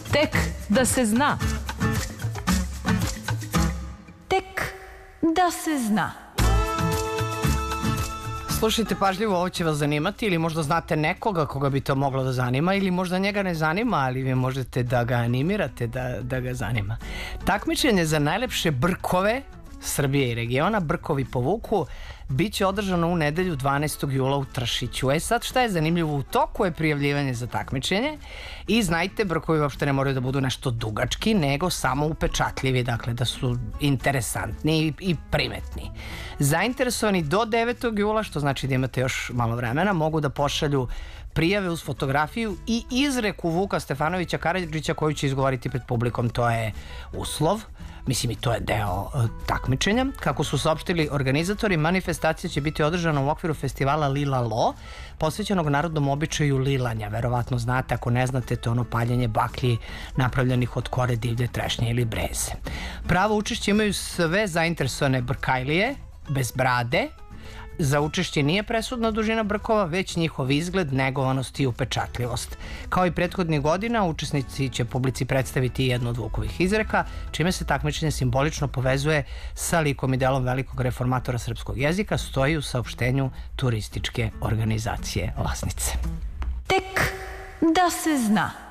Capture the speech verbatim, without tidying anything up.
Tek da se zna. Tek da se zna. Slušajte pažljivo, ovo će vas zanimati ili možda znate nekoga koga bi to moglo da zanima ili možda njega ne zanima, ali vi možete da ga animirate da, da ga zanima. Takmičenje za najlepše brkove Srbije i regiona, Brkovi po Vuku, bit će održano u nedelju dvanaestog jula u Tršiću. E sad, šta je zanimljivo, u toku je prijavljivanje za takmičenje i znajte, brkovi uopšte ne moraju da budu nešto dugački, nego samo upečatljivi, dakle da su interesantni i primetni. Zainteresovani do devetog jula, što znači da imate još malo vremena, mogu da pošalju prijave uz fotografiju i izreku Vuka Stefanovića Karadžića koju će izgovoriti pred publikom. To je uslov, mislim i to je deo uh, takmičenja. Kako su saopštili organizatori, manifestacija će biti održana u okviru festivala Lila Lo, posvećenog narodnom običaju lilanja. Verovatno znate, ako ne znate, to je ono paljenje baklji napravljenih od kore divlje trešnje ili breze. Pravo učešće imaju sve zainteresovane brkajlije, bez brade. Za učešće nije presudna dužina brkova, već njihov izgled, negovanost i upečatljivost. Kao i prethodnih godina, učesnici će publici predstaviti jednu od Vukovih izreka, čime se takmičenje simbolično povezuje sa likom i delom velikog reformatora srpskog jezika, stoji u saopštenju turističke organizacije Lasnice. Tek da se zna.